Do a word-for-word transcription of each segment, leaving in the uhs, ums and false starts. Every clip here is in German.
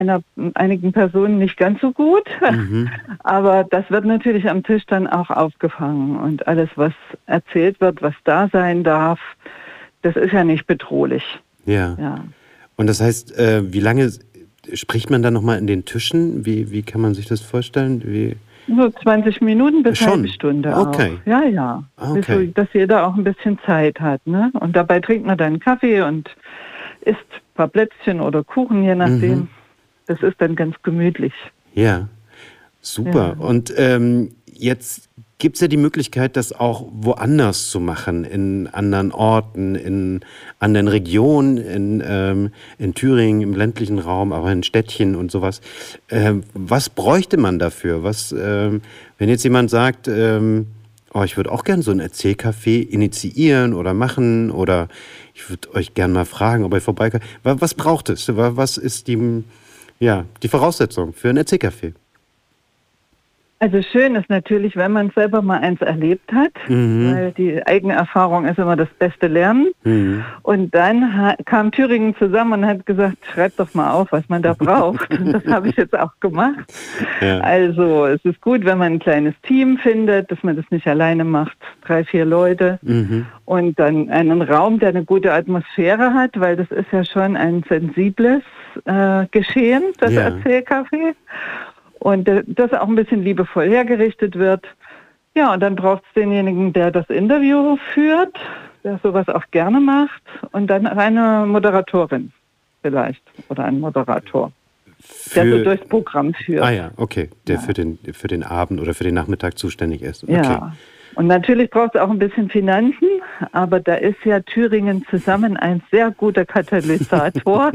einer, einigen Personen nicht ganz so gut. Mhm. Aber das wird natürlich am Tisch dann auch aufgefangen. Und alles, was erzählt wird, was da sein darf, das ist ja nicht bedrohlich. Ja. Ja. Und das heißt, äh, wie lange spricht man dann nochmal in den Tischen? Wie, wie kann man sich das vorstellen? Wie? So zwanzig Minuten bis Schon? halbe Stunde Okay. auch. Ja, ja. Okay. So, dass jeder auch ein bisschen Zeit hat. Ne? Und dabei trinkt man dann Kaffee und isst ein paar Plätzchen oder Kuchen, je nachdem. Mhm. Das ist dann ganz gemütlich. Ja, super. Ja. Und ähm, jetzt gibt es ja die Möglichkeit, das auch woanders zu machen, in anderen Orten, in anderen Regionen, in, ähm, in Thüringen, im ländlichen Raum, aber in Städtchen und sowas. Ähm, was bräuchte man dafür? Was, ähm, wenn jetzt jemand sagt, ähm, oh, ich würde auch gerne so ein Erzählcafé initiieren oder machen oder ich würde euch gerne mal fragen, ob ihr vorbeikommt. Was, was braucht es? Was ist die, ja, die Voraussetzung für ein Erzählcafé? Also schön ist natürlich, wenn man selber mal eins erlebt hat, Mhm. weil die eigene Erfahrung ist immer das beste Lernen. Mhm. Und dann ha- kam Thüringen zusammen und hat gesagt, schreibt doch mal auf, was man da braucht. Und das habe ich jetzt auch gemacht. Ja. Also es ist gut, wenn man ein kleines Team findet, dass man das nicht alleine macht, drei, vier Leute. Mhm. Und dann einen Raum, der eine gute Atmosphäre hat, weil das ist ja schon ein sensibles äh, Geschehen, das Ja. Erzählcafé. Und äh, das auch ein bisschen liebevoll hergerichtet wird. Ja, und dann braucht es denjenigen, der das Interview führt, der sowas auch gerne macht. Und dann eine Moderatorin vielleicht oder ein Moderator, der so Für, durchs Programm führt. ah ja, okay, der Ja. für den, für den Abend oder für den Nachmittag zuständig ist. Okay. Ja. Und natürlich braucht es auch ein bisschen Finanzen, aber da ist ja Thüringen zusammen ein sehr guter Katalysator.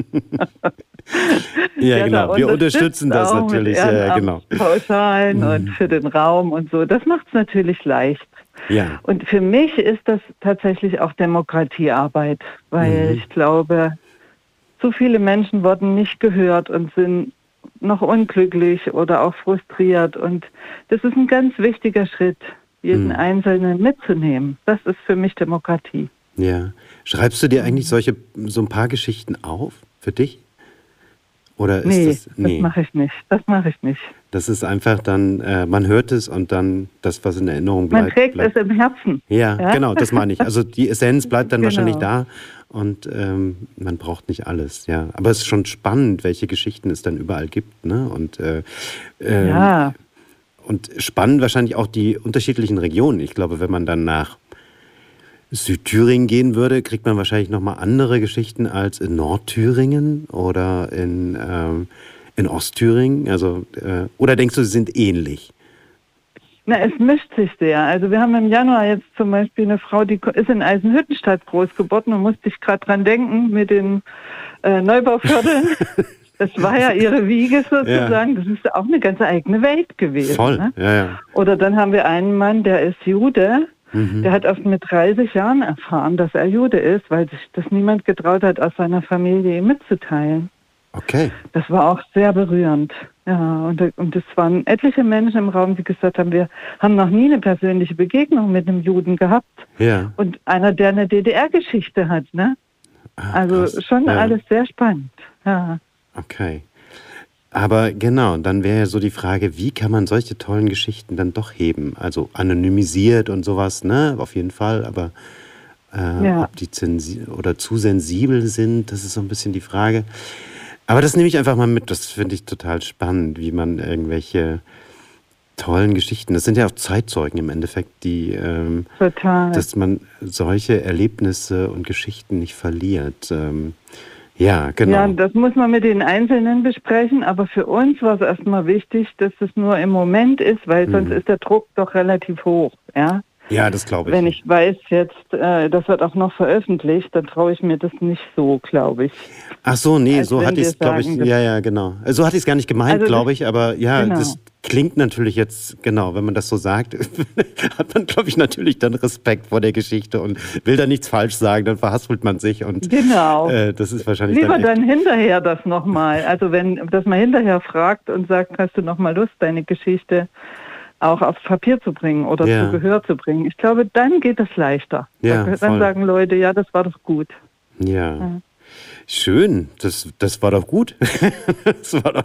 Ja, Der genau. da Wir unterstützen das auch mit natürlich. Ja, ja, genau. Ehrenamtspauschalen und für den Raum und so. Das macht es natürlich leicht. Ja. Und für mich ist das tatsächlich auch Demokratiearbeit, weil Mhm. ich glaube, so viele Menschen wurden nicht gehört und sind noch unglücklich oder auch frustriert. Und das ist ein ganz wichtiger Schritt, jeden Mhm. Einzelnen mitzunehmen. Das ist für mich Demokratie. Ja. Schreibst du dir eigentlich solche, so ein paar Geschichten auf für dich? Oder ist Nee, das, das nee, mache ich nicht. Das mache ich nicht. das ist einfach dann, äh, man hört es und dann das, was in Erinnerung Man bleibt. trägt bleibt. es im Herzen. Ja, Ja? genau, das meine ich. Also die Essenz bleibt dann Genau. wahrscheinlich da und ähm, man braucht nicht alles, ja. Aber es ist schon spannend, welche Geschichten es dann überall gibt, ne? Und, äh, ähm, Ja, und spannend wahrscheinlich auch die unterschiedlichen Regionen. Ich glaube, wenn man dann nach Südthüringen gehen würde, kriegt man wahrscheinlich nochmal andere Geschichten als in Nordthüringen oder in, ähm, in Ostthüringen. Also, äh, oder denkst du, sie sind ähnlich? na, es mischt sich sehr. Also wir haben im Januar jetzt zum Beispiel eine Frau, die ko- ist in Eisenhüttenstadt groß geworden und musste ich gerade dran denken mit den äh, Neubauvierteln. Das war ja ihre Wiege sozusagen. Das ist auch eine ganz eigene Welt gewesen. Voll, Ne? ja, ja. Oder dann haben wir einen Mann, der ist Jude. Mhm. Der hat erst mit dreißig Jahren erfahren, dass er Jude ist, weil sich das niemand getraut hat, aus seiner Familie ihm mitzuteilen. Okay. Das war auch sehr berührend. Ja, und, und es waren etliche Menschen im Raum, die gesagt haben, wir haben noch nie eine persönliche Begegnung mit einem Juden gehabt. Ja. Und einer, der eine D D R-Geschichte hat, ne? Ah, Also krass. schon Ja. alles sehr spannend. Ja. Okay. Aber genau, dann wäre ja so die Frage, wie kann man solche tollen Geschichten dann doch heben? Also anonymisiert und sowas, ne? Auf jeden Fall, aber äh, Ja. ob die zensi- oder zu sensibel sind, das ist so ein bisschen die Frage. Aber das nehme ich einfach mal mit, das finde ich total spannend, wie man irgendwelche tollen Geschichten, das sind ja auch Zeitzeugen im Endeffekt, die, ähm, Total. dass man solche Erlebnisse und Geschichten nicht verliert. Ähm, ja, genau. Ja, das muss man mit den Einzelnen besprechen, aber für uns war es erstmal wichtig, dass es nur im Moment ist, weil sonst Mhm. ist der Druck doch relativ hoch. Ja? Ja, das glaube ich. Wenn ich weiß jetzt, äh, das wird auch noch veröffentlicht, dann traue ich mir das nicht so, glaube ich. Ach so, nee, Als so wenn hatte ich es, wir glaube ich, sagen, das- ja, ja, genau. So hatte ich es gar nicht gemeint, Also das- glaube ich, aber ja, Genau. das klingt natürlich jetzt, genau, wenn man das so sagt, hat man, glaube ich, natürlich dann Respekt vor der Geschichte und will da nichts falsch sagen, dann verhaspelt man sich und Genau. äh, das ist wahrscheinlich Lieber dann echt, dann hinterher das nochmal. Also wenn, dass man hinterher fragt und sagt, hast du nochmal Lust, deine Geschichte auch aufs Papier zu bringen oder Ja. zu Gehör zu bringen. Ich glaube, dann geht es leichter. Ja, dann voll. sagen Leute, ja, das war doch gut. ja. Ja. Schön, das, das war doch gut. Das war doch